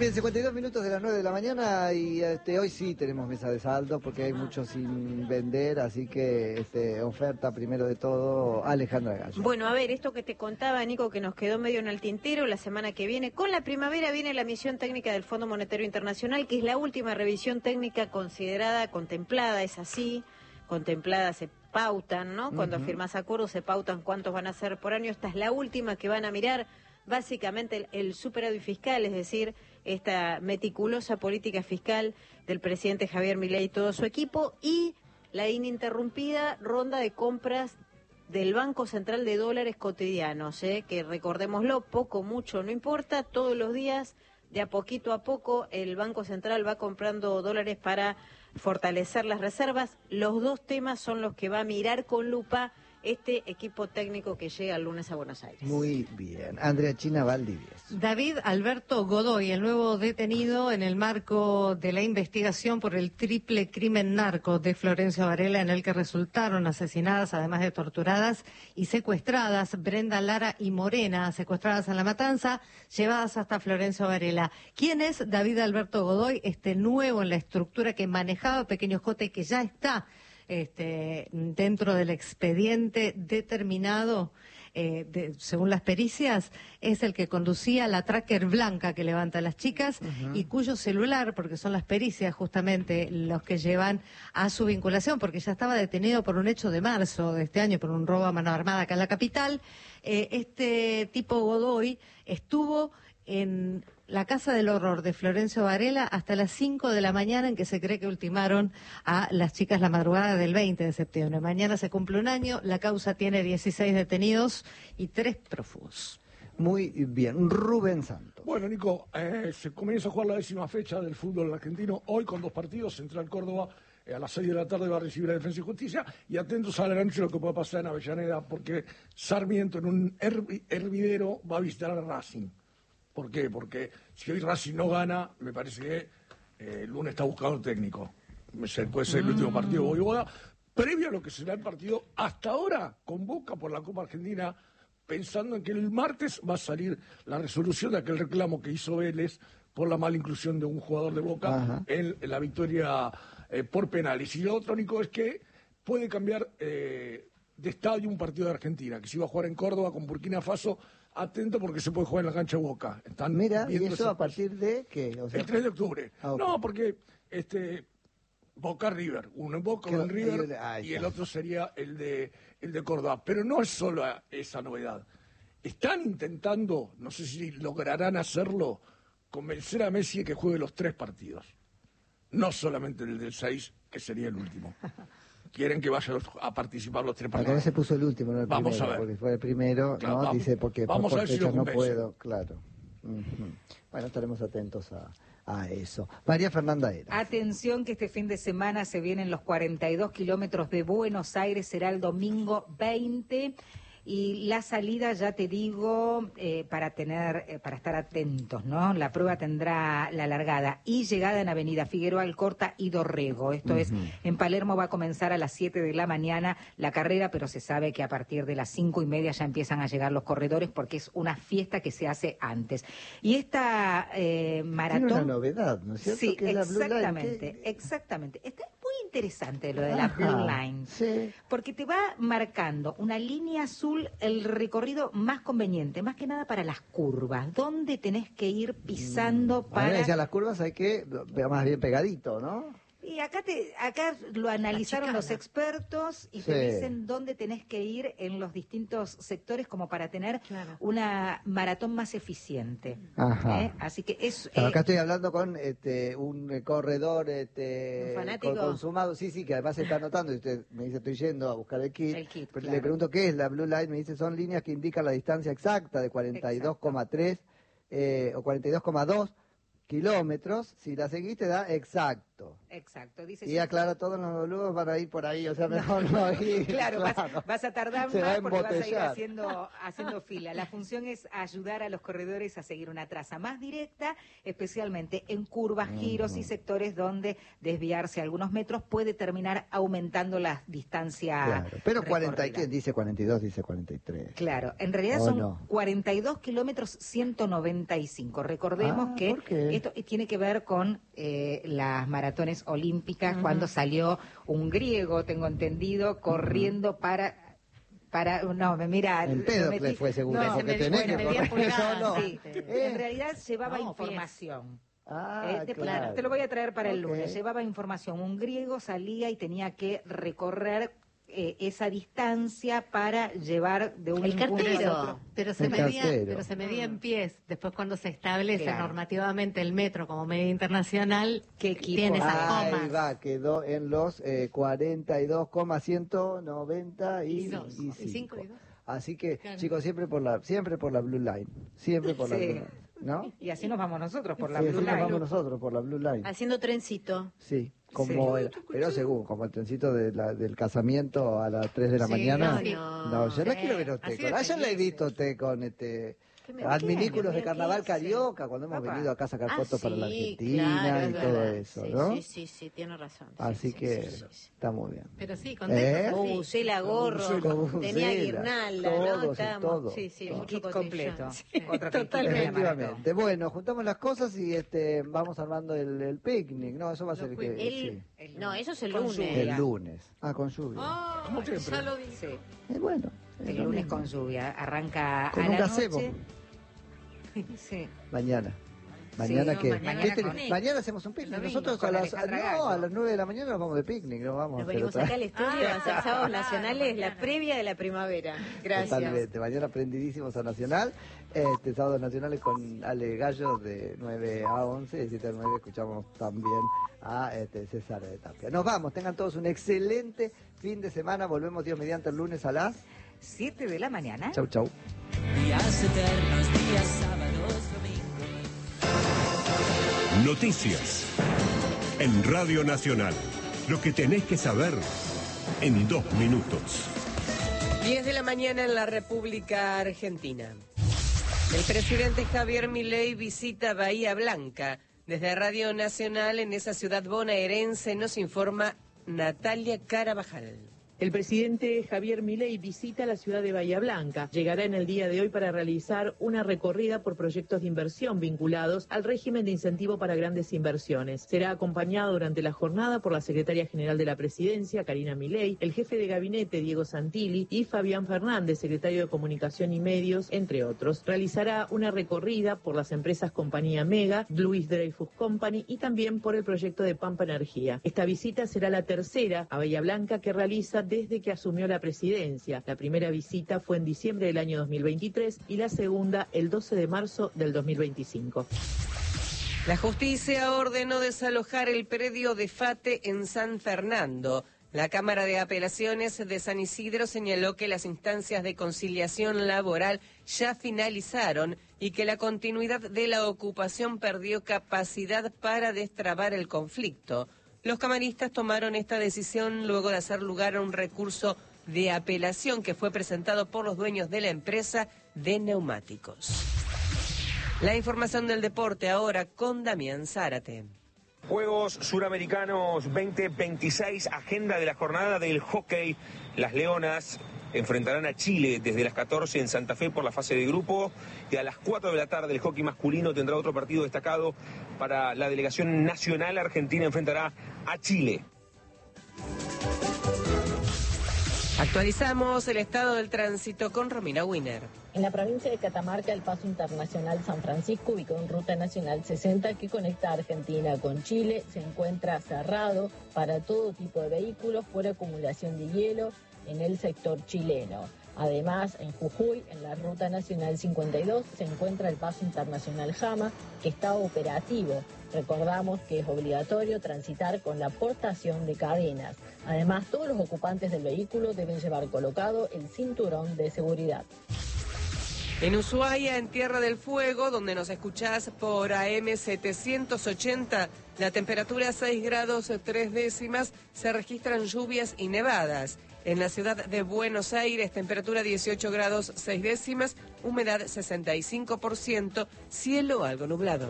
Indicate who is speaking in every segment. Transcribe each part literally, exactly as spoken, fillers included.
Speaker 1: Bien, cincuenta y dos minutos de las nueve de la mañana y este, hoy sí tenemos mesa de saldo porque hay mucho sin vender, así que este, oferta primero de todo Alejandra Gallo.
Speaker 2: Bueno, a ver, esto que te contaba, Nico, que nos quedó medio en el tintero, la semana que viene, con la primavera viene la misión técnica del Fondo Monetario Internacional, que es la última revisión técnica considerada, contemplada, es así, contemplada se pautan, ¿no? Cuando
Speaker 1: Uh-huh.
Speaker 2: firmas acuerdos se pautan cuántos van a ser por año, esta es la última que van a mirar. Básicamente el, el superávit fiscal, es decir, esta meticulosa política fiscal del presidente Javier Milei y todo su equipo, y la ininterrumpida ronda de compras del Banco Central de dólares cotidianos, ¿eh? Que recordémoslo, poco, mucho, no importa, todos los días, de a poquito a poco, el Banco Central va comprando dólares para fortalecer las reservas. Los dos temas son los que va a mirar con lupa este equipo técnico que llega el lunes a Buenos Aires.
Speaker 1: Muy bien. Andrea China Valdivieso.
Speaker 3: David Alberto Godoy, el nuevo detenido en el marco de la investigación por el triple crimen narco de Florencio Varela, en el que resultaron asesinadas, además de torturadas y secuestradas, Brenda Lara y Morena, secuestradas en La Matanza, llevadas hasta Florencio Varela. ¿Quién es David Alberto Godoy? Este nuevo en la estructura que manejaba Pequeño Escote, que ya está Este, dentro del expediente determinado, eh, de, según las pericias, es el que conducía la tracker blanca que levanta a las chicas uh-huh. y cuyo celular, porque son las pericias justamente los que llevan a su vinculación, porque ya estaba detenido por un hecho de marzo de este año, por un robo a mano armada acá en la capital. Eh, este tipo Godoy estuvo en la Casa del Horror de Florencio Varela hasta las cinco de la mañana, en que se cree que ultimaron a las chicas la madrugada del veinte de septiembre. Mañana se cumple un año, la causa tiene dieciséis detenidos y tres prófugos.
Speaker 1: Muy bien. Rubén Santos.
Speaker 4: Bueno, Nico, eh, se comienza a jugar la décima fecha del fútbol argentino, hoy con dos partidos. Central Córdoba eh, a las seis de la tarde va a recibir a Defensa y Justicia, y atentos a la noche lo que puede pasar en Avellaneda, porque Sarmiento en un hervi- hervidero va a visitar a Racing. ¿Por qué? Porque si hoy Racing no gana, me parece que eh, el lunes está buscando técnico. Puede ser el último partido de Voivoda, previo a lo que será el partido hasta ahora con Boca por la Copa Argentina, pensando en que el martes va a salir la resolución de aquel reclamo que hizo Vélez por la mala inclusión de un jugador de Boca en, en la victoria eh, por penales. Y lo otro, Nico, es que puede cambiar eh, de estadio un partido de Argentina, que se iba a jugar en Córdoba con Burkina Faso. Atento porque se puede jugar en la cancha de Boca. Están
Speaker 1: Mira, ¿y eso a partir de qué? O sea,
Speaker 4: el tres de octubre.
Speaker 1: Ah, okay.
Speaker 4: No, porque este Boca River, uno en Boca, uno en River, y el otro sería el de el de Córdoba. Pero no es solo esa novedad. Están intentando, no sé si lograrán hacerlo, convencer a Messi de que juegue los tres partidos. No solamente el del seis, que sería el último. Quieren que vaya a participar los tres partidos.
Speaker 1: Acá se puso el último, no el
Speaker 4: vamos
Speaker 1: primero,
Speaker 4: a ver.
Speaker 1: porque fue el primero,
Speaker 4: claro,
Speaker 1: ¿no?
Speaker 4: Vamos,
Speaker 1: dice, porque
Speaker 4: vamos
Speaker 1: por
Speaker 4: a ver
Speaker 1: fecha
Speaker 4: si
Speaker 1: no puedo, claro. Uh-huh. Bueno, estaremos atentos a, a eso. María Fernanda Era.
Speaker 5: Atención que este fin de semana se vienen los cuarenta y dos kilómetros de Buenos Aires, será el domingo veinte. Y la salida, ya te digo, eh, para tener, eh, para estar atentos, ¿no? La prueba tendrá la largada y llegada en Avenida Figueroa Alcorta y Dorrego. Esto uh-huh. es, en Palermo va a comenzar a las siete de la mañana la carrera, pero se sabe que a partir de las cinco y media ya empiezan a llegar los corredores porque es una fiesta que se hace antes. Y esta eh, maratón...
Speaker 1: Tiene una novedad, ¿no es cierto?
Speaker 5: Sí,
Speaker 1: que
Speaker 5: exactamente,
Speaker 1: es la
Speaker 5: exactamente. Está muy interesante lo de la Blue Line,
Speaker 1: sí.
Speaker 5: porque te va marcando una línea azul el recorrido más conveniente, más que nada para las curvas, donde tenés que ir pisando para...
Speaker 1: Bueno, decía, las curvas hay que, más bien pegadito, ¿no?
Speaker 5: Y acá te, acá lo analizaron los expertos y
Speaker 1: sí.
Speaker 5: te dicen dónde tenés que ir en los distintos sectores como para tener
Speaker 3: claro.
Speaker 5: una maratón más eficiente.
Speaker 1: Ajá.
Speaker 5: ¿Eh? Así que es...
Speaker 1: Claro,
Speaker 5: eh,
Speaker 1: acá estoy hablando con este un corredor este
Speaker 2: ¿Un fanático?
Speaker 1: consumado, sí, sí, que además se está anotando, y usted me dice, estoy yendo a buscar el kit.
Speaker 5: El kit,
Speaker 1: Pero
Speaker 5: claro.
Speaker 1: le pregunto qué es la Blue Line, me dice, son líneas que indican la distancia exacta de cuarenta y dos coma tres eh, o cuarenta y dos coma dos kilómetros. Si la seguiste da exacto. Exacto.
Speaker 5: Exacto. Dice,
Speaker 1: y aclara, todos los boludos van a ir por ahí, o sea, mejor no ir.
Speaker 5: Claro,
Speaker 1: claro.
Speaker 5: Vas, vas a tardar
Speaker 1: Se
Speaker 5: más
Speaker 1: va
Speaker 5: porque vas a ir
Speaker 1: embotellar.
Speaker 5: haciendo, haciendo fila. La función es ayudar a los corredores a seguir una traza más directa, especialmente en curvas, giros y sectores donde desviarse algunos metros puede terminar aumentando la distancia.
Speaker 1: Claro, pero cuarenta,
Speaker 5: recorrida.
Speaker 1: ¿quién dice cuarenta y dos? Dice cuarenta y tres.
Speaker 5: Claro, en realidad
Speaker 1: ¿O
Speaker 5: son
Speaker 1: no?
Speaker 5: cuarenta y dos kilómetros ciento noventa y cinco. Recordemos
Speaker 1: Ah,
Speaker 5: que
Speaker 1: ¿por qué?
Speaker 5: esto tiene que ver con eh, las maratones olímpicas,
Speaker 2: Ujú.
Speaker 5: cuando salió un griego, tengo entendido, corriendo para... Para, no, me mira...
Speaker 1: En
Speaker 5: lo
Speaker 1: Empédocles
Speaker 5: metí-
Speaker 1: fue seguro,
Speaker 5: no,
Speaker 1: porque
Speaker 3: me-
Speaker 1: tenés
Speaker 3: bueno,
Speaker 1: que
Speaker 3: media
Speaker 1: correr
Speaker 3: pulgada,
Speaker 1: solo.
Speaker 5: sí.
Speaker 1: Eh.
Speaker 5: En realidad llevaba
Speaker 3: No,
Speaker 5: información.
Speaker 1: Ah,
Speaker 5: Eh, te,
Speaker 1: claro.
Speaker 5: te lo voy a traer para el
Speaker 1: Ok.
Speaker 5: lunes. Llevaba información. Un griego salía y tenía que recorrer eh, esa distancia para llevar de un
Speaker 2: El
Speaker 5: punto al
Speaker 2: cartero.
Speaker 5: otro.
Speaker 3: Pero se
Speaker 1: El
Speaker 3: medía,
Speaker 1: cartero.
Speaker 3: pero se medía en pies. Después cuando se establece
Speaker 5: Claro.
Speaker 3: normativamente el metro como medida internacional,
Speaker 5: ¿Qué equipo?
Speaker 3: tiene esas
Speaker 1: Ahí
Speaker 3: comas.
Speaker 1: va, quedó en los eh, cuarenta y dos coma ciento noventa y
Speaker 3: Y dos, y cinco y dos.
Speaker 1: Así que,
Speaker 3: Claro.
Speaker 1: chicos, siempre por la siempre por la Blue Line. Siempre por la
Speaker 5: Sí.
Speaker 1: Blue Line. ¿No?
Speaker 5: Y así nos vamos nosotros por la
Speaker 1: Sí,
Speaker 5: Blue
Speaker 1: así nos
Speaker 5: Line.
Speaker 1: vamos nosotros por la Blue Line.
Speaker 2: Haciendo trencito.
Speaker 1: Sí, como
Speaker 5: Sí.
Speaker 1: era. Pero según, como el trencito de la- del casamiento a las tres de la
Speaker 3: Sí,
Speaker 1: mañana.
Speaker 3: sí.
Speaker 1: No, yo no
Speaker 3: Sí,
Speaker 1: quiero ver a usted
Speaker 3: así
Speaker 1: con.
Speaker 3: de
Speaker 1: Ayer la he
Speaker 3: felices.
Speaker 1: visto a usted con este.
Speaker 2: ¿Qué me-
Speaker 1: Adminículos
Speaker 2: qué?
Speaker 1: de carnaval
Speaker 2: ¿Qué hice?
Speaker 1: carioca, cuando hemos
Speaker 5: Papá.
Speaker 1: venido acá a sacar
Speaker 2: Ah,
Speaker 1: fotos para la
Speaker 2: sí,
Speaker 1: Argentina
Speaker 2: claro,
Speaker 1: y
Speaker 2: es
Speaker 1: todo
Speaker 2: verdad.
Speaker 1: eso,
Speaker 2: Sí,
Speaker 1: ¿no?
Speaker 2: Sí, sí, sí, tiene razón. Sí,
Speaker 1: Así
Speaker 2: sí,
Speaker 1: que
Speaker 2: sí, sí, sí.
Speaker 1: está muy bien.
Speaker 3: Pero sí,
Speaker 1: ¿Eh?
Speaker 3: contentos así.
Speaker 2: Bucela, gorro,
Speaker 1: Bucela.
Speaker 2: tenía guirnalda, ¿no?
Speaker 1: Todos y
Speaker 2: Estábamos,
Speaker 1: todo.
Speaker 2: sí, sí,
Speaker 1: Todo.
Speaker 5: Un
Speaker 2: mucho
Speaker 5: kit
Speaker 2: cotillón.
Speaker 5: completo.
Speaker 2: Sí,
Speaker 5: Otro kit
Speaker 2: totalmente.
Speaker 5: completo.
Speaker 1: Efectivamente. Bueno, juntamos las cosas y este vamos armando el, el picnic. No, eso va a ser que,
Speaker 2: El-
Speaker 1: sí,
Speaker 2: No, eso es el
Speaker 5: Con
Speaker 2: lunes.
Speaker 5: lluvia.
Speaker 1: el lunes. Ah, con lluvia.
Speaker 3: Oh,
Speaker 4: Como siempre.
Speaker 3: ya lo vi.
Speaker 5: Sí,
Speaker 1: Eh, bueno. es
Speaker 5: el
Speaker 1: lo
Speaker 5: lunes
Speaker 1: mismo.
Speaker 5: con lluvia. Arranca
Speaker 1: Con
Speaker 5: a
Speaker 1: un
Speaker 5: la
Speaker 1: gazebo.
Speaker 5: noche. Sí.
Speaker 1: Mañana. Mañana
Speaker 5: no,
Speaker 1: que
Speaker 5: mañana
Speaker 1: ¿qué
Speaker 5: con-
Speaker 1: tenés? Mañana hacemos un picnic.
Speaker 5: domingo,
Speaker 1: Nosotros a
Speaker 5: con
Speaker 1: las
Speaker 5: Alejandra
Speaker 1: no,
Speaker 5: Gallo.
Speaker 1: a las nueve de la mañana nos vamos de picnic, nos vamos
Speaker 2: Nos
Speaker 1: a hacer
Speaker 2: venimos
Speaker 1: otra-
Speaker 2: acá al estudio a hacer
Speaker 3: Ah,
Speaker 2: sábados
Speaker 3: claro,
Speaker 2: nacionales, la
Speaker 3: mañana.
Speaker 2: previa de la primavera. Gracias.
Speaker 1: Totalmente. Mañana aprendidísimos a Nacional. Este, sábados nacionales con Ale Gallo de nueve a once, de siete a nueve escuchamos también a este, César de Tapia. Nos vamos, tengan todos un excelente fin de semana. Volvemos Dios mediante el lunes a las
Speaker 5: Siete de la mañana.
Speaker 1: chau chau.
Speaker 6: Días eternos, días sábados, domingos.
Speaker 7: Noticias. En Radio Nacional. Lo que tenés que saber en dos minutos.
Speaker 8: diez de la mañana en la República Argentina. El presidente Javier Milei visita Bahía Blanca. Desde Radio Nacional en esa ciudad bonaerense nos informa Natalia Carabajal.
Speaker 9: El presidente Javier Milei visita la ciudad de Bahía Blanca. Llegará en el día de hoy para realizar una recorrida por proyectos de inversión vinculados al régimen de incentivo para grandes inversiones. Será acompañado durante la jornada por la secretaria general de la presidencia, Karina Milei, el jefe de gabinete, Diego Santilli, y Fabián Fernández, secretario de Comunicación y Medios, entre otros. Realizará una recorrida por las empresas Compañía Mega, Louis Dreyfus Company y también por el proyecto de Pampa Energía. Esta visita será la tercera a Bahía Blanca que realiza desde que asumió la presidencia. La primera visita fue en diciembre del año dos mil veintitrés y la segunda el doce de marzo del dos mil veinticinco.
Speaker 8: La justicia ordenó desalojar el predio de Fate en San Fernando. La Cámara de Apelaciones de San Isidro señaló que las instancias de conciliación laboral ya finalizaron y que la continuidad de la ocupación perdió capacidad para destrabar el conflicto. Los camaristas tomaron esta decisión luego de hacer lugar a un recurso de apelación que fue presentado por los dueños de la empresa de neumáticos. La información del deporte ahora con Damián Zárate.
Speaker 10: Juegos Suramericanos veinte veintiséis, agenda de la jornada del hockey. Las Leonas enfrentarán a Chile desde las catorce en Santa Fe por la fase de grupo y a las cuatro de la tarde el hockey masculino tendrá otro partido destacado para la delegación nacional argentina, enfrentará a Chile.
Speaker 8: Actualizamos el estado del tránsito con Romina Wiener.
Speaker 11: En la provincia de Catamarca, el paso internacional San Francisco, ubicado en Ruta Nacional sesenta, que conecta a Argentina con Chile, se encuentra cerrado para todo tipo de vehículos por acumulación de hielo en el sector chileno. Además, en Jujuy, en la Ruta Nacional cincuenta y dos, se encuentra el paso internacional Jama, que está operativo. Recordamos que es obligatorio transitar con la portación de cadenas. Además, todos los ocupantes del vehículo deben llevar colocado el cinturón de seguridad.
Speaker 8: En Ushuaia, en Tierra del Fuego, donde nos escuchás por A M setecientos ochenta, la temperatura seis grados tres décimas, se registran lluvias y nevadas. En la ciudad de Buenos Aires, temperatura dieciocho grados seis décimas, humedad sesenta y cinco por ciento, cielo algo nublado.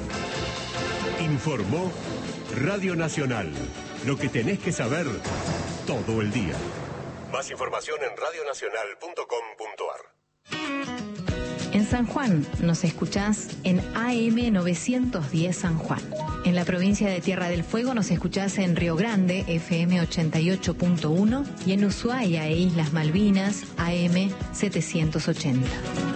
Speaker 7: Informó Radio Nacional. Lo que tenés que saber todo el día. Más información en radio nacional punto com punto a r.
Speaker 12: En San Juan nos escuchás en A M novecientos diez San Juan. En la provincia de Tierra del Fuego nos escuchás en Río Grande, F M ochenta y ocho punto uno, y en Ushuaia e Islas Malvinas, A M setecientos ochenta.